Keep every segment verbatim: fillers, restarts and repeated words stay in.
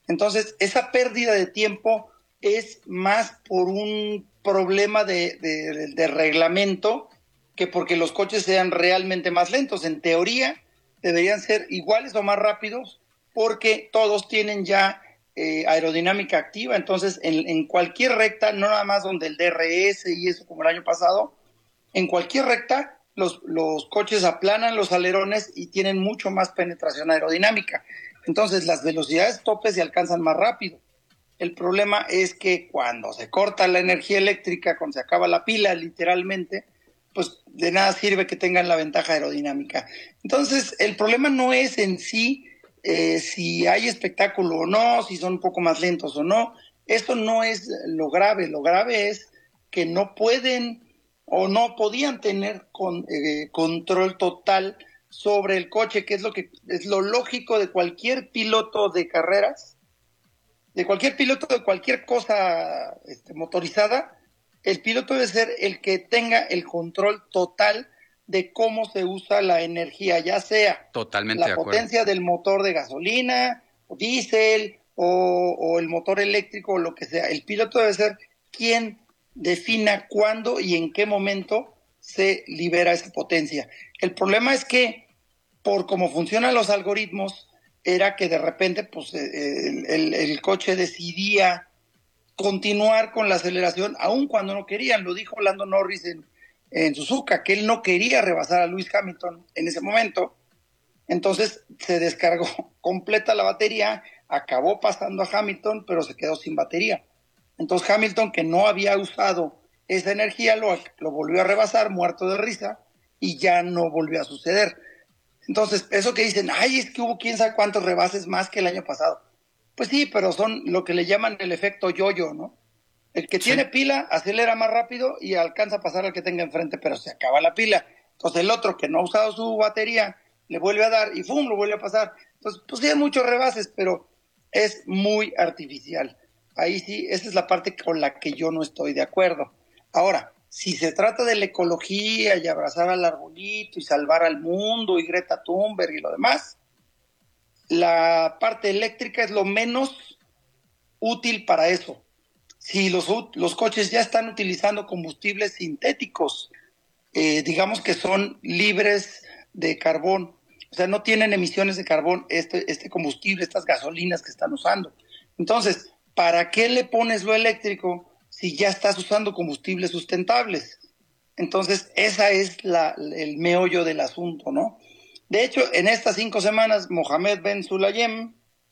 Entonces, esa pérdida de tiempo es más por un problema de, de, de reglamento que porque los coches sean realmente más lentos. En teoría, deberían ser iguales o más rápidos porque todos tienen ya eh, aerodinámica activa. Entonces, en, en cualquier recta, no nada más donde el D R S y eso como el año pasado, en cualquier recta los, los coches aplanan los alerones y tienen mucho más penetración aerodinámica. Entonces, las velocidades tope se alcanzan más rápido. El problema es que cuando se corta la energía eléctrica, cuando se acaba la pila, literalmente, pues de nada sirve que tengan la ventaja aerodinámica. Entonces, el problema no es en sí eh, si hay espectáculo o no, si son un poco más lentos o no. Eso no es lo grave. Lo grave es que no pueden o no podían tener con, eh, control total sobre el coche, que es lo que es lo lógico de cualquier piloto de carreras, de cualquier piloto de cualquier cosa este, motorizada. El piloto debe ser el que tenga el control total de cómo se usa la energía, ya sea Totalmente la potencia del motor de gasolina, o diésel, o, o el motor eléctrico, o lo que sea. El piloto debe ser quien defina cuándo y en qué momento se libera esa potencia. El problema es que, por cómo funcionan los algoritmos, era que de repente pues, el, el, el coche decidía continuar con la aceleración, aun cuando no querían. Lo dijo Lando Norris en, en Suzuka, que él no quería rebasar a Lewis Hamilton en ese momento. Entonces se descargó completa la batería, acabó pasando a Hamilton, pero se quedó sin batería. Entonces Hamilton, que no había usado esa energía, lo, lo volvió a rebasar, muerto de risa, y ya no volvió a suceder. Entonces, eso que dicen, ay, es que hubo quién sabe cuántos rebases más que el año pasado. Pues sí, pero son lo que le llaman el efecto yo-yo, ¿no? El que Sí. tiene pila acelera más rápido y alcanza a pasar al que tenga enfrente, pero se acaba la pila. Entonces el otro que no ha usado su batería le vuelve a dar y ¡fum! Lo vuelve a pasar. Entonces, pues sí hay muchos rebases, pero es muy artificial. Ahí sí, esa es la parte con la que yo no estoy de acuerdo. Ahora, si se trata de la ecología y abrazar al arbolito y salvar al mundo y Greta Thunberg y lo demás, la parte eléctrica es lo menos útil para eso. Si los, los coches ya están utilizando combustibles sintéticos, eh, digamos que son libres de carbón, o sea, no tienen emisiones de carbón este, este combustible, estas gasolinas que están usando. Entonces, ¿para qué le pones lo eléctrico si ya estás usando combustibles sustentables? Entonces, esa es la, el meollo del asunto, ¿no? De hecho, en estas cinco semanas, Mohamed Ben Sulayem,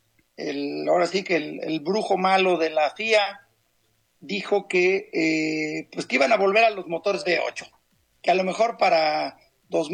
el, ahora sí que el, el brujo malo de la F I A, dijo que, eh, pues que iban a volver a los motores V ocho, que a lo mejor para dos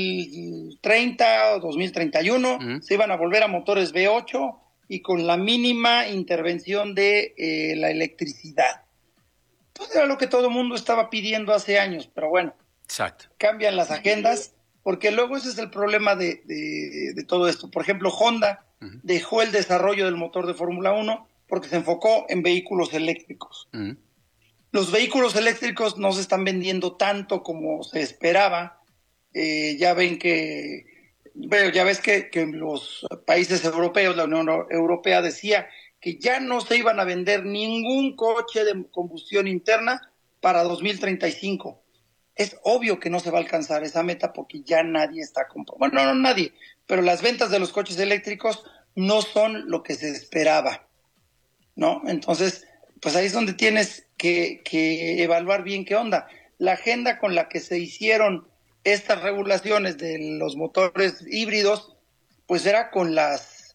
mil treinta o dos mil treinta y uno uh-huh. se iban a volver a motores V ocho y con la mínima intervención de eh, la electricidad. Pues era lo que todo el mundo estaba pidiendo hace años, pero bueno, exacto, cambian las agendas, porque luego ese es el problema de, de, de todo esto. Por ejemplo, Honda uh-huh. dejó el desarrollo del motor de Fórmula uno porque se enfocó en vehículos eléctricos. Uh-huh. Los vehículos eléctricos no se están vendiendo tanto como se esperaba. Eh, ya ven que, bueno, ya ves que, que los países europeos, la Unión Europea decía que ya no se iban a vender ningún coche de combustión interna para dos mil treinta y cinco. Es obvio que no se va a alcanzar esa meta porque ya nadie está comprando. Bueno, no, no nadie, pero las ventas de los coches eléctricos no son lo que se esperaba, ¿no? Entonces, pues ahí es donde tienes que, que evaluar bien qué onda. La agenda con la que se hicieron estas regulaciones de los motores híbridos, pues era con las,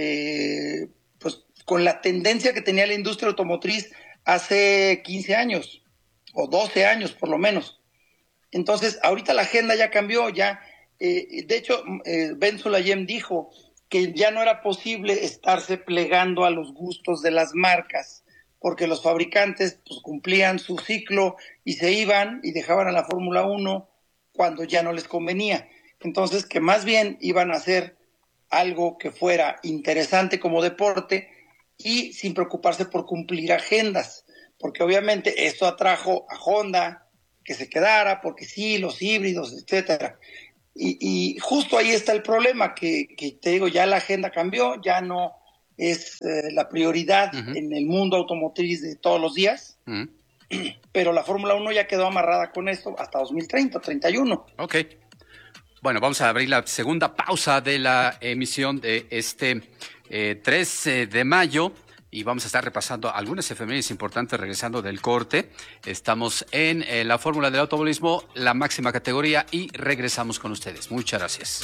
eh, pues con la tendencia que tenía la industria automotriz hace quince años, o doce años por lo menos. Entonces, ahorita la agenda ya cambió, ya, eh, de hecho, eh, Ben Sulayem dijo que ya no era posible estarse plegando a los gustos de las marcas, porque los fabricantes pues, cumplían su ciclo y se iban y dejaban a la Fórmula uno cuando ya no les convenía. Entonces, que más bien iban a hacer algo que fuera interesante como deporte y sin preocuparse por cumplir agendas, porque obviamente esto atrajo a Honda que se quedara, porque sí, los híbridos, etcétera. Y, y justo ahí está el problema, que, que te digo, ya la agenda cambió, ya no es eh, la prioridad uh-huh. en el mundo automotriz de todos los días, uh-huh. pero la Fórmula uno ya quedó amarrada con esto hasta dos mil treinta, treinta y uno. Ok. Bueno, vamos a abrir la segunda pausa de la emisión de este eh, tres de mayo y vamos a estar repasando algunas efemérides importantes regresando del corte. Estamos en eh, la Fórmula del Automovilismo, la máxima categoría, y regresamos con ustedes. Muchas gracias.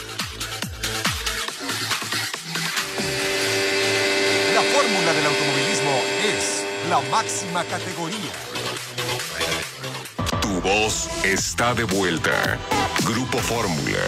La Fórmula del Automovilismo es la máxima categoría. Tu voz está de vuelta. Grupo Fórmula.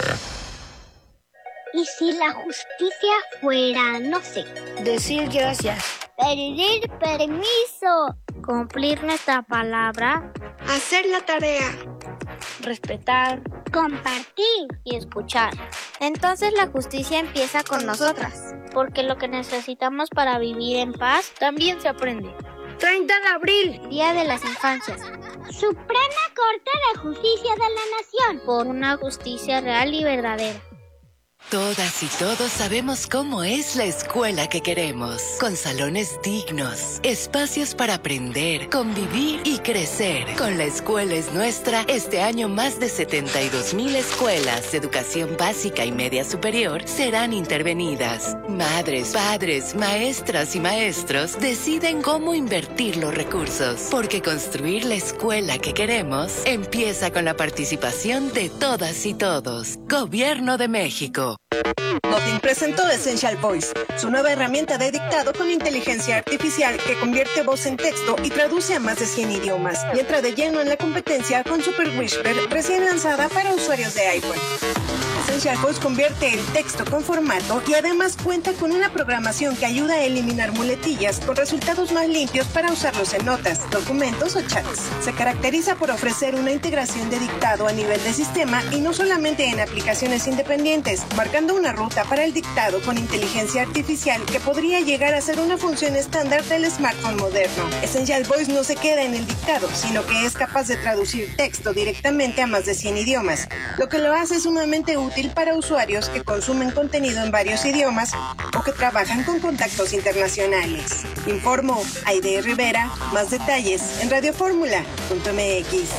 ¿Y si la justicia fuera, no sé, decir gracias, pedir permiso, cumplir nuestra palabra, hacer la tarea, respetar, compartir y escuchar? Entonces la justicia empieza con, con nosotras, nosotras, porque lo que necesitamos para vivir en paz también se aprende. treinta de abril, Día de las Infancias. Suprema Corte de Justicia de la Nación. Por una justicia real y verdadera. Todas y todos sabemos cómo es la escuela que queremos, con salones dignos, espacios para aprender, convivir y crecer. Con La Escuela es Nuestra, este año más de setenta y dos mil escuelas de educación básica y media superior serán intervenidas. Madres, padres, maestras y maestros deciden cómo invertir los recursos, porque construir la escuela que queremos empieza con la participación de todas y todos. Gobierno de México. Nothing presentó Essential Voice, su nueva herramienta de dictado con inteligencia artificial que convierte voz en texto y traduce a más de cien idiomas. Y entra de lleno en la competencia con Super Whisper, recién lanzada para usuarios de iPhone. Essential Voice convierte el texto con formato y además cuenta con una programación que ayuda a eliminar muletillas con resultados más limpios para usarlos en notas, documentos o chats. Se caracteriza por ofrecer una integración de dictado a nivel de sistema y no solamente en aplicaciones independientes, marcando una ruta para el dictado con inteligencia artificial que podría llegar a ser una función estándar del smartphone moderno. Essential Voice no se queda en el dictado, sino que es capaz de traducir texto directamente a más de cien idiomas, lo que lo hace sumamente útil para usuarios que consumen contenido en varios idiomas o que trabajan con contactos internacionales. Informó Aide Rivera. Más detalles en radioformula punto m x.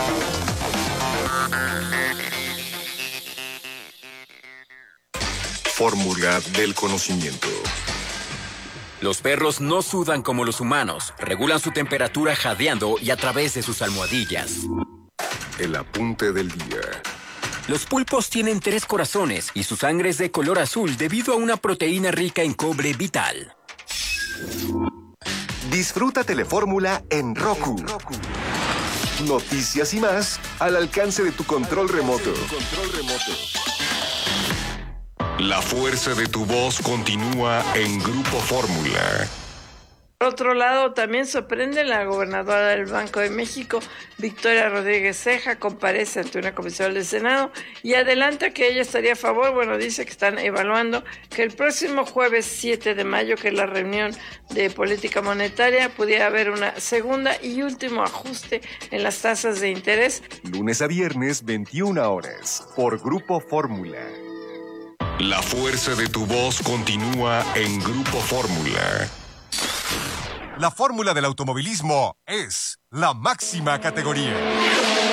Fórmula del conocimiento. Los perros no sudan como los humanos, regulan su temperatura jadeando y a través de sus almohadillas. El apunte del día. Los pulpos tienen tres corazones y su sangre es de color azul debido a una proteína rica en cobre vital. Disfruta Telefórmula en Roku. Noticias y más al alcance de tu control remoto. La fuerza de tu voz continúa en Grupo Fórmula. Por otro lado, también sorprende la gobernadora del Banco de México, Victoria Rodríguez Ceja, comparece ante una comisión del Senado y adelanta que ella estaría a favor, bueno, dice que están evaluando que el próximo jueves siete de mayo, que es la reunión de política monetaria, pudiera haber una segunda y último ajuste en las tasas de interés. Lunes a viernes, veintiuna horas, por Grupo Fórmula. La fuerza de tu voz continúa en Grupo Fórmula. La fórmula del automovilismo es la máxima categoría.